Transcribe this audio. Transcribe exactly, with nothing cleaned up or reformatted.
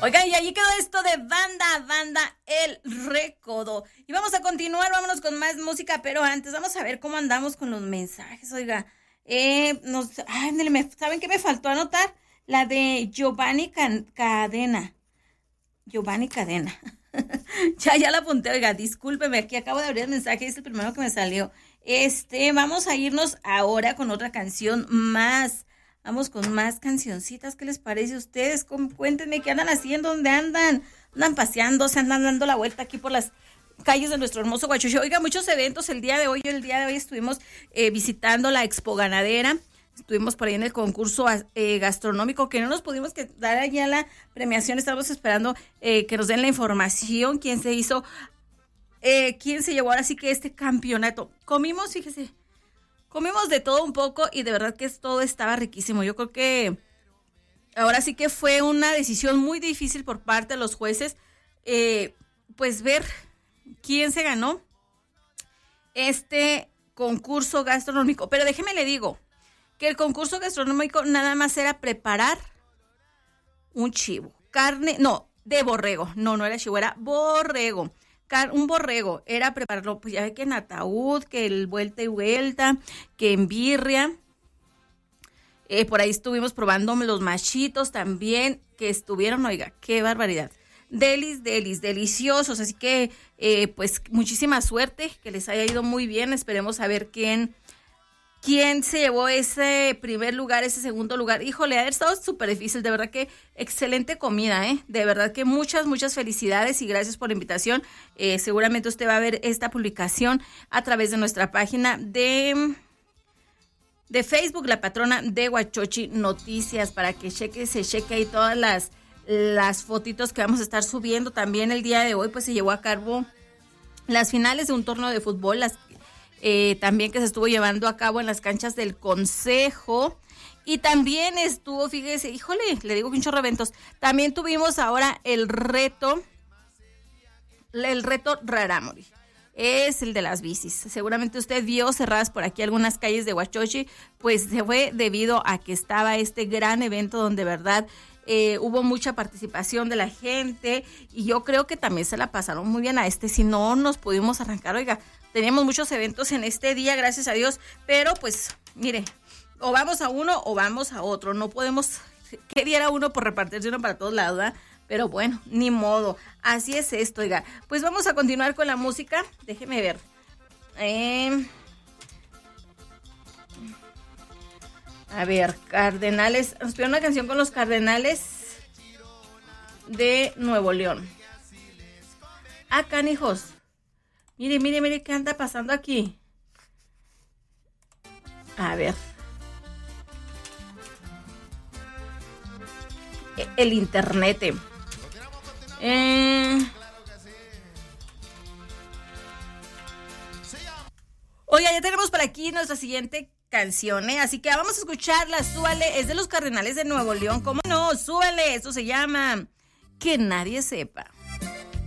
Oiga, y allí quedó esto de Banda, Banda El Recodo. Y vamos a continuar, vámonos con más música, pero antes vamos a ver cómo andamos con los mensajes. Oiga, eh, nos, ay, me, ¿saben qué me faltó anotar? La de Giovanni Can, Cadena. Giovanni Cadena. ya, ya la apunté, oiga, discúlpeme, aquí acabo de abrir el mensaje, es el primero que me salió. Este, vamos a irnos ahora con otra canción más. Vamos con más cancioncitas. ¿Qué les parece a ustedes? Cuéntenme qué andan haciendo, dónde andan. Andan paseando, se andan dando la vuelta aquí por las calles de nuestro hermoso Huachuchi. Oiga, muchos eventos el día de hoy. El día de hoy estuvimos eh, visitando la Expo Ganadera. Estuvimos por ahí en el concurso eh, gastronómico, que no nos pudimos quedar allá en la premiación. Estamos esperando eh, que nos den la información. ¿Quién se hizo? Eh, ¿Quién se llevó ahora sí que este campeonato? Comimos, fíjese. Comimos de todo un poco y de verdad que todo estaba riquísimo. Yo creo que ahora sí que fue una decisión muy difícil por parte de los jueces, eh, pues ver quién se ganó este concurso gastronómico. Pero déjeme le digo que el concurso gastronómico nada más era preparar un chivo, carne, no, de borrego. No, no era chivo, era borrego. Un borrego, era prepararlo, pues ya ve que en ataúd, que el vuelta y vuelta, que en birria, eh, por ahí estuvimos probando los machitos también, que estuvieron, oiga, qué barbaridad, delis, delis, deliciosos, así que eh, pues muchísima suerte, que les haya ido muy bien, esperemos saber quién, quién se llevó ese primer lugar, ese segundo lugar. Híjole, ha estado súper difícil, de verdad que excelente comida, ¿eh? De verdad que muchas, muchas felicidades y gracias por la invitación. Eh, seguramente usted va a ver esta publicación a través de nuestra página de, de Facebook, La Patrona de Huachochi Noticias, para que cheque, se cheque ahí todas las, las fotitos que vamos a estar subiendo. También el día de hoy pues se llevó a cabo las finales de un torneo de fútbol, las Eh, también que se estuvo llevando a cabo en las canchas del Consejo, y también estuvo, fíjese, híjole, le digo que un chorro de eventos. También tuvimos ahora el reto, el reto Rarámuri, es el de las bicis. Seguramente usted vio cerradas por aquí algunas calles de Huachochi, pues se fue debido a que estaba este gran evento donde, verdad, Eh, hubo mucha participación de la gente y yo creo que también se la pasaron muy bien a este. Si no nos pudimos arrancar, oiga, teníamos muchos eventos en este día, gracias a Dios, pero pues mire, o vamos a uno o vamos a otro, no podemos querer a uno por repartirse uno para todos lados, ¿verdad? Pero bueno, ni modo, así es esto, oiga. Pues vamos a continuar con la música, déjeme ver. Eh... A ver, Cardenales, nos pidieron una canción con los Cardenales de Nuevo León. Ah, canijos. Mire, mire, mire qué anda pasando aquí. A ver. El internet. Eh... Oiga, ya tenemos por aquí nuestra siguiente canción, ¿eh? Así que vamos a escucharla, súbale, es de los Cardenales de Nuevo León, ¿cómo no? Súbale, esto se llama Que Nadie Sepa.